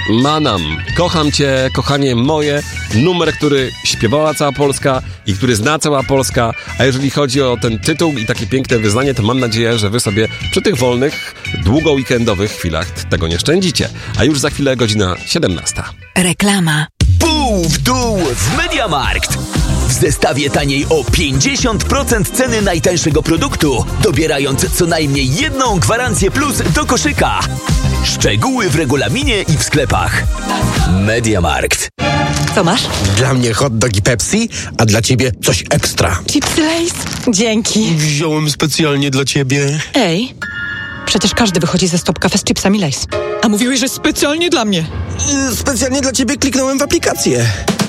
Manam. Kocham cię, kochanie moje. Numer, który śpiewała cała Polska i który zna cała Polska. A jeżeli chodzi o ten tytuł i takie piękne wyznanie, to mam nadzieję, że wy sobie przy tych wolnych, długo weekendowych chwilach tego nie szczędzicie. A już za chwilę godzina 17. Reklama. Pół w dół w MediaMarkt. W zestawie taniej o 50% ceny najtańszego produktu, dobierając co najmniej jedną gwarancję plus do koszyka. Szczegóły w regulaminie i w sklepach. MediaMarkt. Co masz? Dla mnie hot dog i Pepsi, a dla ciebie coś ekstra. Chipsy Lay's? Dzięki. Wziąłem specjalnie dla ciebie. Ej, przecież każdy wychodzi ze Stop Cafe z chipsami Lay's. A mówiłeś, że specjalnie dla mnie. Specjalnie dla ciebie kliknąłem w aplikację.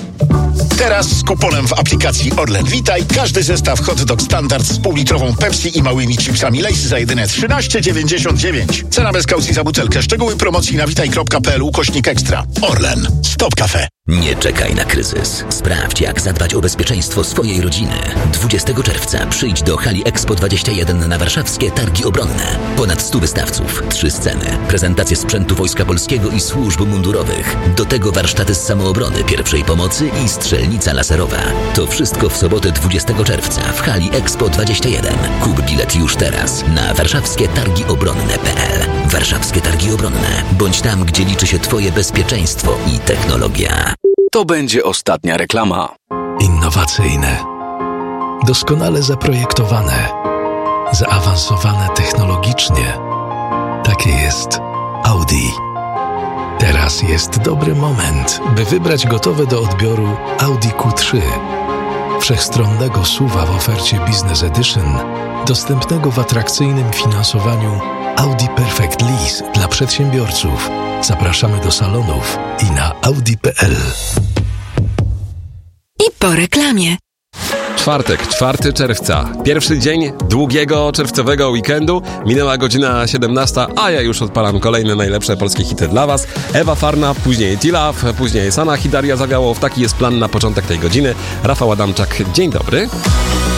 Teraz z kuponem w aplikacji Orlen Witaj każdy zestaw hot dog standard z półlitrową Pepsi i małymi chipsami Lay's za jedyne 13,99. Cena bez kaucji za butelkę. Szczegóły promocji na witaj.pl/ekstra. Orlen. Stop Cafe. Nie czekaj na kryzys. Sprawdź, jak zadbać o bezpieczeństwo swojej rodziny. 20 czerwca przyjdź do hali Expo 21 na warszawskie Targi Obronne. Ponad 100 wystawców, 3 sceny, prezentacje sprzętu Wojska Polskiego i służb mundurowych. Do tego warsztaty z samoobrony, pierwszej pomocy i strzelnica laserowa. To wszystko w sobotę 20 czerwca w hali Expo 21. Kup bilet już teraz na warszawskietargiobronne.pl. Warszawskie Targi Obronne. Bądź tam, gdzie liczy się twoje bezpieczeństwo i technologia. To będzie ostatnia reklama. Innowacyjne, doskonale zaprojektowane, zaawansowane technologicznie. Takie jest Audi. Teraz jest dobry moment, by wybrać gotowe do odbioru Audi Q3. Wszechstronnego SUV-a w ofercie Business Edition, dostępnego w atrakcyjnym finansowaniu Audi Perfect Lease dla przedsiębiorców. Zapraszamy do salonów i na audi.pl. I po reklamie. Czwartek, 4 czerwca. Pierwszy dzień długiego czerwcowego weekendu. Minęła godzina 17, a ja już odpalam kolejne najlepsze polskie hity dla was. Ewa Farna, później T-Love, później Sanach i Daria Zawiałow. Taki jest plan na początek tej godziny. Rafał Adamczak, dzień dobry.